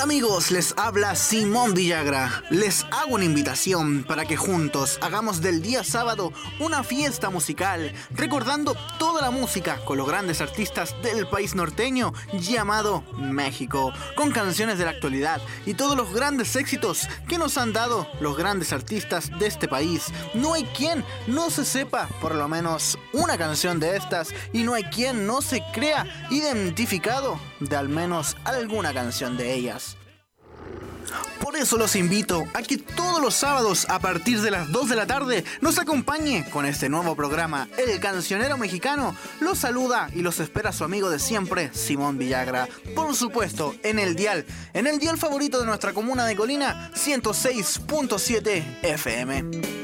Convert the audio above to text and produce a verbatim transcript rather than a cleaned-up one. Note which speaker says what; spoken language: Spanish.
Speaker 1: Hola amigos, les habla Simón Villagra. Les hago una invitación para que juntos hagamos del día sábado una fiesta musical, recordando toda la música con los grandes artistas del país norteño llamado México, con canciones de la actualidad y todos los grandes éxitos que nos han dado los grandes artistas de este país. No hay quien no se sepa por lo menos una canción de estas y no hay quien no se crea identificado de al menos alguna canción de ellas. Por eso los invito a que todos los sábados a partir de las dos de la tarde nos acompañe con este nuevo programa. El Cancionero Mexicano los saluda y los espera su amigo de siempre, Simón Villagra. Por supuesto, en el dial, en el dial favorito de nuestra comuna de Colina, ciento seis punto siete F M.